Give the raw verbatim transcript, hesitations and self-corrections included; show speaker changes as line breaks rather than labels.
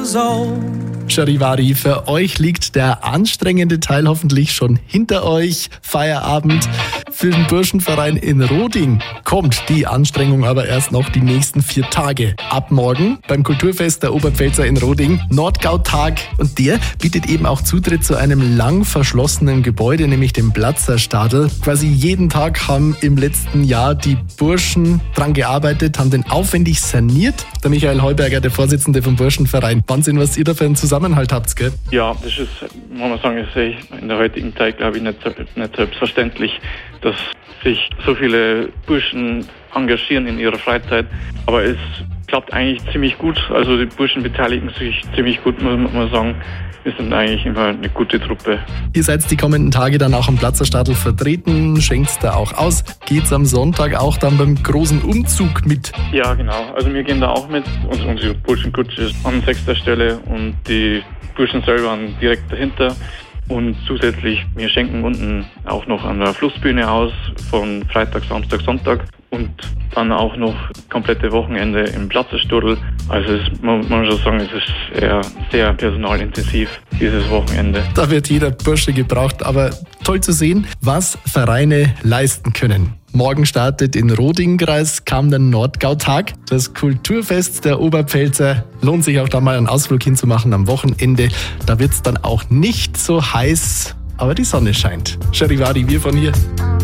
years old.
Charivari, für euch liegt der anstrengende Teil hoffentlich schon hinter euch. Feierabend. Für den Burschenverein in Roding kommt die Anstrengung aber erst noch die nächsten vier Tage. Ab morgen beim Kulturfest der Oberpfälzer in Roding, Nordgautag. Und der bietet eben auch Zutritt zu einem lang verschlossenen Gebäude, nämlich dem Platzerstadl. Quasi jeden Tag haben im letzten Jahr die Burschen dran gearbeitet, haben den aufwendig saniert. Der Michael Heuberger, der Vorsitzende vom Burschenverein. Wahnsinn, was ihr da für einen Zusammenhalt habt, gell?
Ja, das ist, muss man sagen, ist in der heutigen Zeit, glaube ich, nicht, nicht selbstverständlich, dass sich so viele Burschen engagieren in ihrer Freizeit. Aber es klappt eigentlich ziemlich gut. Also die Burschen beteiligen sich ziemlich gut, muss man sagen. Wir sind eigentlich immer eine gute Truppe.
Ihr seid die kommenden Tage dann auch am Platzerstadl vertreten, schenkt's da auch aus. Geht's am Sonntag auch dann beim großen Umzug mit?
Ja, genau. Also wir gehen da auch mit. Unsere Burschenkutsche ist an sechster Stelle und die Burschen selber direkt dahinter. Und zusätzlich, wir schenken unten auch noch an der Flussbühne aus, von Freitag, Samstag, Sonntag und dann auch noch komplette Wochenende im Platzerstadl. Also es, man, man muss schon sagen, es ist eher sehr personalintensiv, dieses Wochenende.
Da wird jeder Bursche gebraucht, aber toll zu sehen, was Vereine leisten können. Morgen startet in Roding-Kreis kam der Nordgautag. Das Kulturfest der Oberpfälzer. Lohnt sich auch da mal einen Ausflug hinzumachen am Wochenende. Da wird's dann auch nicht so heiß, aber die Sonne scheint. Charivari, wir von hier.